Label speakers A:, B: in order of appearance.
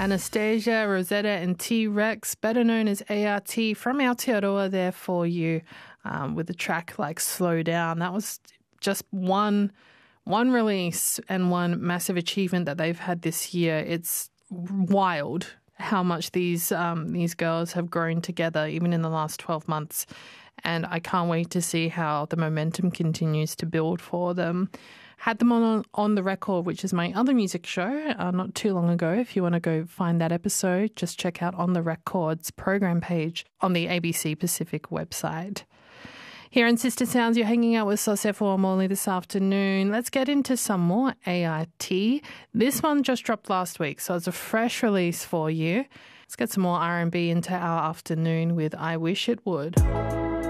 A: Anastasia, Rosetta and T-Rex, better known as ART, from Aotearoa there for you with a track like Slow Down. That was just one release and one massive achievement that they've had this year. It's wild how much these girls have grown together even in the last 12 months. And I can't wait to see how the momentum continues to build for them. Had them on The Record, which is my other music show, not too long ago. If you want to go find that episode, just check out On The Record's program page on the ABC Pacific website. Here in Sister Sounds, you're hanging out with Sosefo Omoli this afternoon. Let's get into some more ART. This one just dropped last week, so it's a fresh release for you. Let's get some more R&B into our afternoon with I Wish It Would.